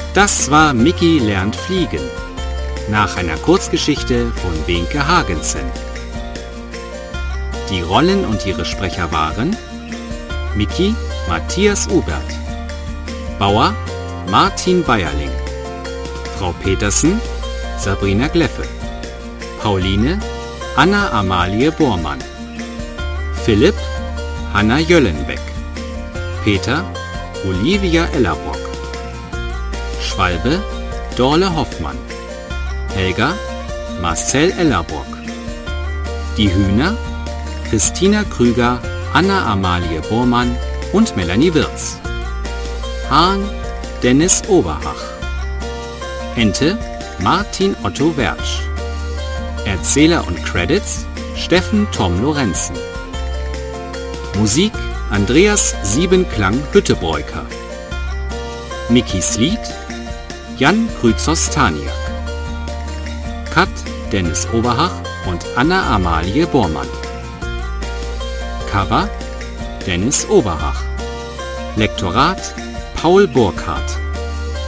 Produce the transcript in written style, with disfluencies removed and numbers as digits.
Das war Micky lernt fliegen, nach einer Kurzgeschichte von Wenke Hagensen. Die Rollen und ihre Sprecher waren Micky Matthias Ubert, Bauer Martin Beierling, Frau Petersen Sabrina Gleffe, Pauline Anna Amalie Bormann, Philipp Hanna Jöllenbeck, Peter Olivia Ellerbrock, Schwalbe Dorle Hoffmann, Helga Marcel Ellerbrock, die Hühner Christina Krüger, Anna Amalie Bormann und Melanie Wirz, Hahn Dennis Oberhach, Ente Martin Otto Wertsch, Erzähler und Credits Steffen Tom Lorenzen, Musik Andreas Siebenklang Hüttebreuker, Mickys Lied Jan Krützos-Staniak, Cut Dennis Oberhach und Anna Amalie Bormann, Cover Dennis Oberhach, Lektorat Paul Burkhardt.